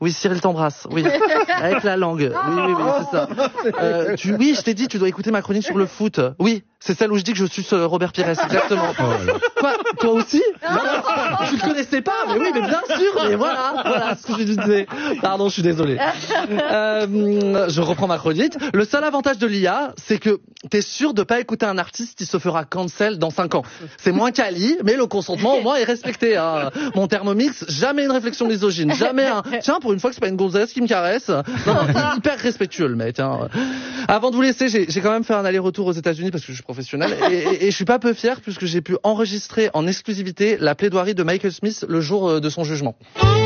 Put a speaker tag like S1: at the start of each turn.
S1: Oui, Cyril t'embrasse. Oui, avec la langue. Oui, c'est ça. Oui, je t'ai dit, tu dois écouter ma chronique sur le foot. Oui, c'est celle où je dis que je suis Robert Pires, exactement. Quoi, toi aussi? Tu le connaissais pas? Mais oui, mais bien sûr. Mais voilà ce que je disais. Pardon, je suis désolé. Je reprends ma chronique. Le seul avantage de l'IA, c'est que t'es sûr de pas écouter un artiste qui se fera cancel dans 5 ans. C'est moins quali, mais le consentement au moins est respecté. Hein. Mon Thermomix, jamais une réflexion misogyne, jamais un. Tiens, pour une fois que c'est pas une gonzesse qui me caresse. Non, hyper respectueux le mec. Hein. Avant de vous laisser, j'ai quand même fait un aller-retour aux États-Unis parce que je suis professionnel et je suis pas peu fier puisque j'ai pu enregistrer en exclusivité la plaidoirie de Michael Smith le jour de son jugement.